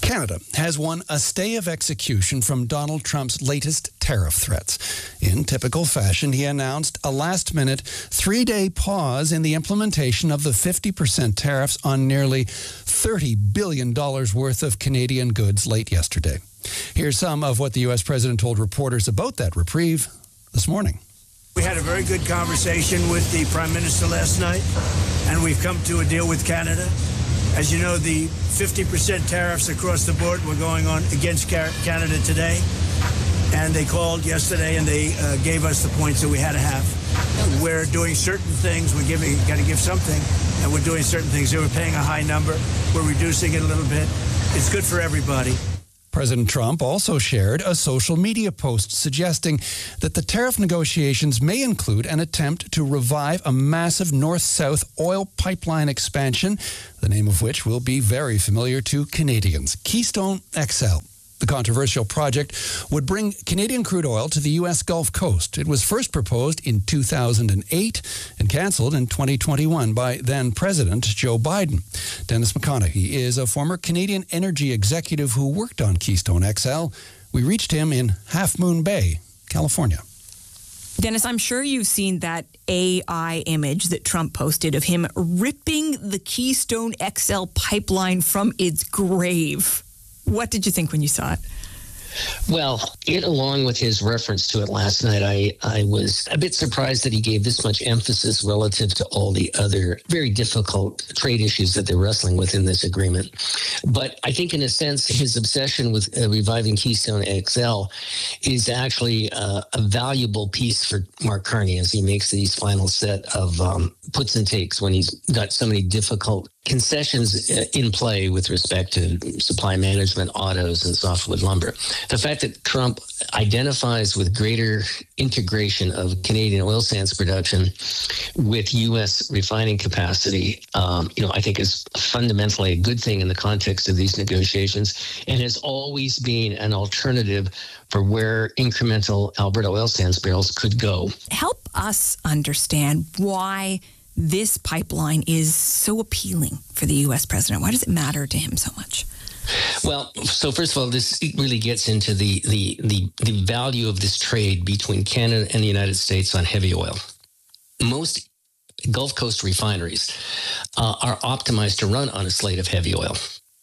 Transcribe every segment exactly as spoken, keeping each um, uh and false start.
Canada has won a stay of execution from Donald Trump's latest tariff threats. In typical fashion, he announced a last-minute three-day pause in the implementation of the fifty percent tariffs on nearly thirty billion dollars worth of Canadian goods late yesterday. Here's some of what the U S president told reporters about that reprieve this morning. We had a very good conversation with the Prime Minister last night, and we've come to a deal with Canada. As you know, the fifty percent tariffs across the board were going on against Canada today, and they called yesterday and they uh, gave us the points that we had to have. We're doing certain things. We're giving, got to give something, and we're doing certain things. They were paying a high number. We're reducing it a little bit. It's good for everybody. President Trump also shared a social media post suggesting that the tariff negotiations may include an attempt to revive a massive north-south oil pipeline expansion, the name of which will be very familiar to Canadians, Keystone X L. The controversial project would bring Canadian crude oil to the U S Gulf Coast. It was first proposed in two thousand eight and canceled in twenty twenty-one by then-President Joe Biden. Dennis McConaughey is a former Canadian energy executive who worked on Keystone X L. We reached him in Half Moon Bay, California. Dennis, I'm sure you've seen that A I image that Trump posted of him ripping the Keystone X L pipeline from its grave. What did you think when you saw it? Well, it, along with his reference to it last night, I, I was a bit surprised that he gave this much emphasis relative to all the other very difficult trade issues that they're wrestling with in this agreement. But I think, in a sense, his obsession with uh, reviving Keystone X L is actually uh, a valuable piece for Mark Carney as he makes these final set of um, puts and takes when he's got so many difficult concessions in play with respect to supply management, autos, and softwood lumber. The fact that Trump identifies with greater integration of Canadian oil sands production with U S refining capacity, um, you know, I think is fundamentally a good thing in the context of these negotiations, and has always been an alternative for where incremental Alberta oil sands barrels could go. Help us understand why this pipeline is so appealing for the U S president. Why does it matter to him so much? Well, so first of all, this really gets into the, the, the, the value of this trade between Canada and the United States on heavy oil. Most Gulf Coast refineries uh, are optimized to run on a slate of heavy oil.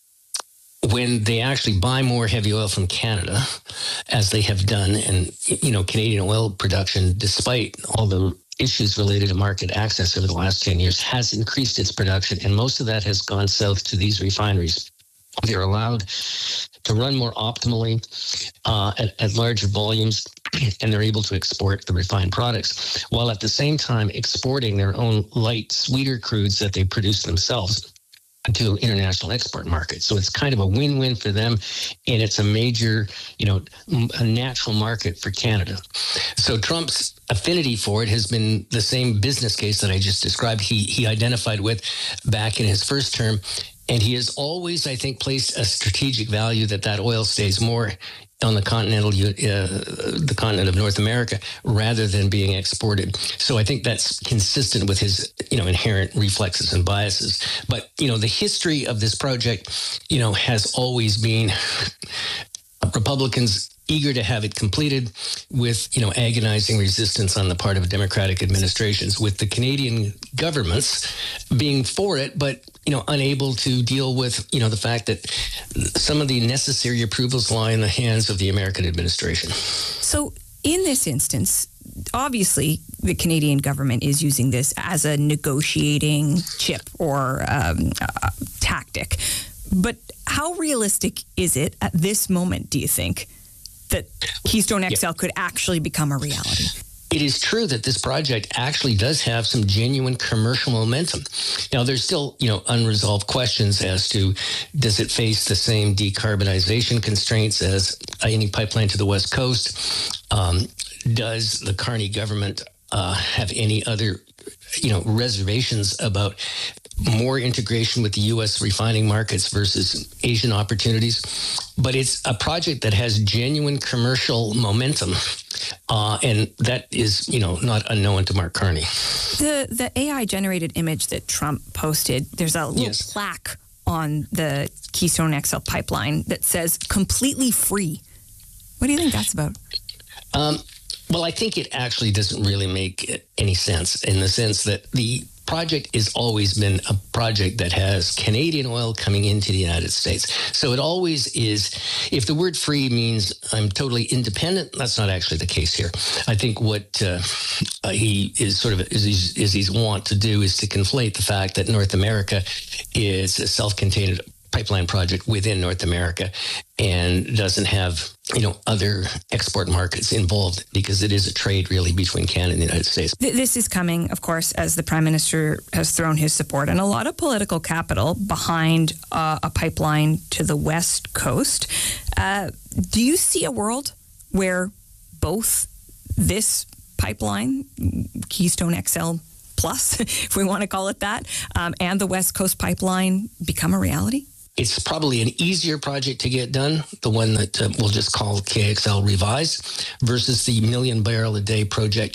When they actually buy more heavy oil from Canada, as they have done, and, you know, Canadian oil production, despite all the issues related to market access over the last ten years, has increased its production, and most of that has gone south to these refineries. They're allowed to run more optimally uh, at, at larger volumes, and they're able to export the refined products, while at the same time exporting their own light, sweeter crudes that they produce themselves to international export markets. So it's kind of a win-win for them, and it's a major, you know, a natural market for Canada. So Trump's affinity for it has been the same business case that I just described he he identified with back in his first term, and he has always, I think, placed a strategic value that that oil stays more on the continental, uh, the continent of North America, rather than being exported. So I think that's consistent with his, you know, inherent reflexes and biases. But, you know, the history of this project, you know, has always been Republicans eager to have it completed, with, you know, agonizing resistance on the part of Democratic administrations, with the Canadian governments being for it, but, you know, unable to deal with, you know, the fact that some of the necessary approvals lie in the hands of the American administration. So in this instance, obviously the Canadian government is using this as a negotiating chip or um, uh, tactic. But how realistic is it at this moment, do you think, that Keystone X L yeah. could actually become a reality? It is true that this project actually does have some genuine commercial momentum. Now, there's still, you know, unresolved questions as to, does it face the same decarbonization constraints as any pipeline to the West Coast? Um, does the Carney government uh, have any other, you know, reservations about more integration with the U S refining markets versus Asian opportunities? But it's a project that has genuine commercial momentum, uh, and that is, you know, not unknown to Mark Carney. The the A I generated image that Trump posted, there's a little yes. plaque on the Keystone X L pipeline that says completely free. What do you think that's about? Um, well, I think it actually doesn't really make any sense in the sense that the project has always been a project that has Canadian oil coming into the United States. So it always is, if the word free means I'm totally independent, that's not actually the case here. I think what uh, he is sort of, is he's, is he's want to do is to conflate the fact that North America is a self-contained pipeline project within North America and doesn't have, you know, other export markets involved, because it is a trade really between Canada and the United States. This is coming, of course, as the Prime Minister has thrown his support and a lot of political capital behind uh, a pipeline to the West Coast. Uh, do you see a world where both this pipeline, Keystone X L Plus, if we want to call it that, um, and the West Coast pipeline become a reality? It's probably an easier project to get done, the one that uh, we'll just call K X L Revise, versus the million barrel a day project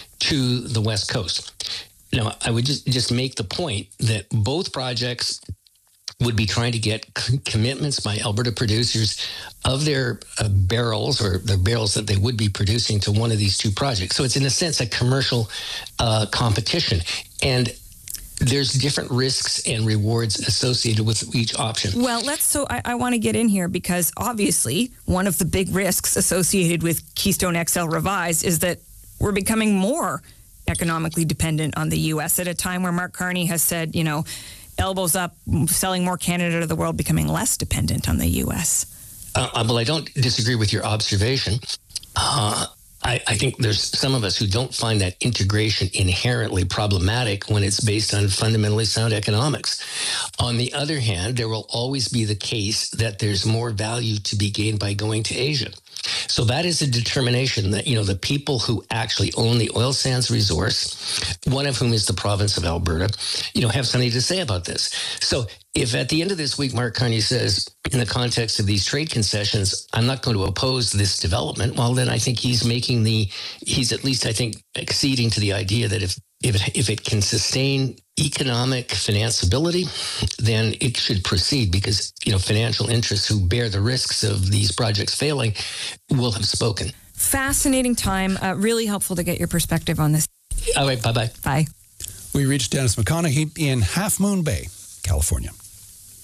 to the West Coast. Now, I would just, just make the point that both projects would be trying to get c- commitments by Alberta producers of their uh, barrels or the barrels that they would be producing to one of these two projects. So it's in a sense a commercial uh, competition. And there's different risks and rewards associated with each option. Well, let's. So I, I want to get in here because obviously one of the big risks associated with Keystone X L Revise is that we're becoming more economically dependent on the U S at a time where Mark Carney has said, you know, elbows up, selling more Canada to the world, becoming less dependent on the U S. Uh, well, I don't disagree with your observation. Uh, I, I think there's some of us who don't find that integration inherently problematic when it's based on fundamentally sound economics. On the other hand, there will always be the case that there's more value to be gained by going to Asia. So that is a determination that, you know, the people who actually own the oil sands resource, one of whom is the province of Alberta, you know, have something to say about this. So if at the end of this week, Mark Carney says, in the context of these trade concessions, I'm not going to oppose this development, well, then I think he's making the, he's at least, I think, acceding to the idea that if if it, if it can sustain economic financeability, then it should proceed, because, you know, financial interests who bear the risks of these projects failing will have spoken. Fascinating time. Uh, really helpful to get your perspective on this. All right, bye-bye. Bye. We reached Dennis McConaughey in Half Moon Bay, California.